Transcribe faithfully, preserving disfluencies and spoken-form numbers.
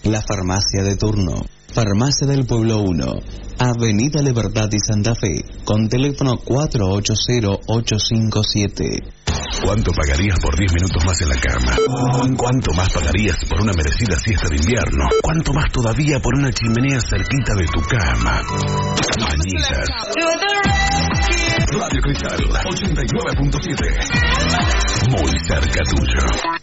La farmacia de turno. Farmacia del Pueblo uno, Avenida Libertad y Santa Fe, con teléfono cuatro ocho cero, ocho cinco siete. ¿Cuánto pagarías por diez minutos más en la cama? ¿Cuánto más pagarías por una merecida siesta de invierno? ¿Cuánto más todavía por una chimenea cerquita de tu cama? Bañitas. Radio Cristal ochenta y nueve punto siete. Muy cerca tuyo.